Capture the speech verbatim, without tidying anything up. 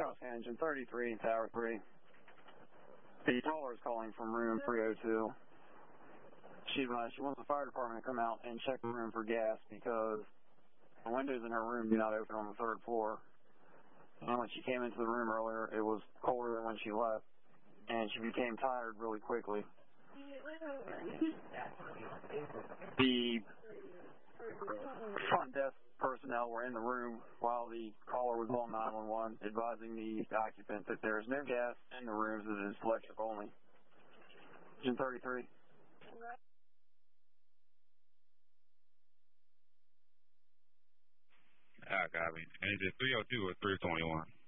Charles Engine thirty-three, Tower three. The caller is calling from room three oh two. She, uh, she wants the fire department to come out and check the room for gas because the windows in her room do not open on the third floor. And when she came into the room earlier, it was colder than when she left, and she became tired really quickly. The front desk personnel were in the room while the caller was on nine one one, advising the occupant that there is no gas in the rooms, that it is electric only. Engine thirty-three. I got me. Engine three oh two or three twenty-one?